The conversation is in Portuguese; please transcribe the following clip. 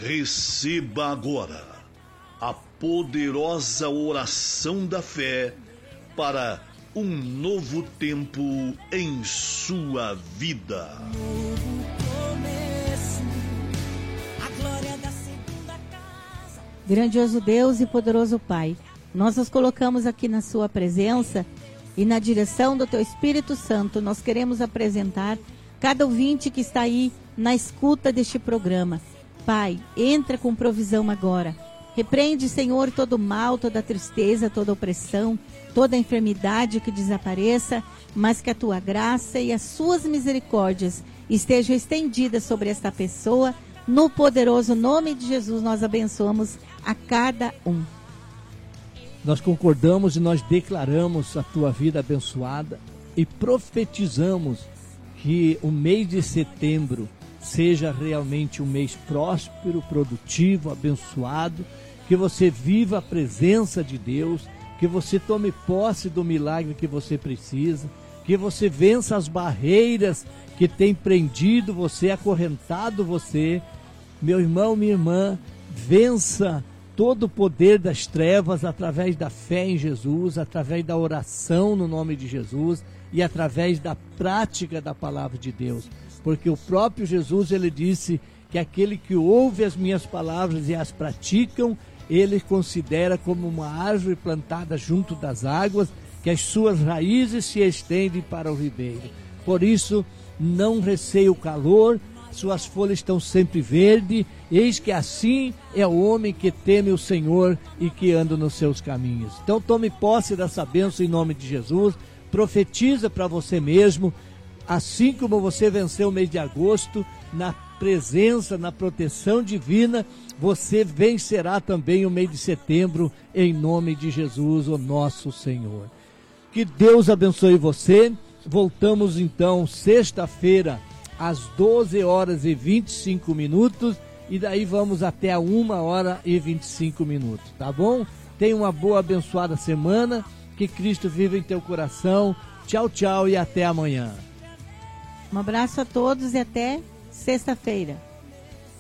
Receba agora a poderosa oração da fé para um novo tempo em sua vida. Grandioso Deus e poderoso Pai, nós nos colocamos aqui na sua presença e na direção do teu Espírito Santo. Nós queremos apresentar cada ouvinte que está aí na escuta deste programa. Pai, entra com provisão agora. Repreende, Senhor, todo o mal, toda a tristeza, toda a opressão, toda a enfermidade que desapareça, mas que a tua graça e as suas misericórdias estejam estendidas sobre esta pessoa. No poderoso nome de Jesus, nós abençoamos a cada um. Nós concordamos e nós declaramos a tua vida abençoada e profetizamos que o mês de setembro seja realmente um mês próspero, produtivo, abençoado, que você viva a presença de Deus, que você tome posse do milagre que você precisa, que você vença as barreiras que têm prendido você, acorrentado você. Meu irmão, minha irmã, vença todo o poder das trevas através da fé em Jesus, através da oração no nome de Jesus e através da prática da palavra de Deus. Porque o próprio Jesus, ele disse que aquele que ouve as minhas palavras e as praticam, ele considera como uma árvore plantada junto das águas, que as suas raízes se estendem para o ribeiro. Por isso, não receie o calor, suas folhas estão sempre verdes, eis que assim é o homem que teme o Senhor e que anda nos seus caminhos. Então tome posse dessa bênção em nome de Jesus, profetiza para você mesmo, assim como você venceu o mês de agosto, na presença, na proteção divina, você vencerá também o mês de setembro, em nome de Jesus, o nosso Senhor. Que Deus abençoe você. Voltamos então sexta-feira, às 12 horas e 25 minutos, e daí vamos até a 1 hora e 25 minutos, tá bom? Tenha uma boa, abençoada semana, que Cristo viva em teu coração. Tchau, tchau e até amanhã. Um abraço a todos e até sexta-feira.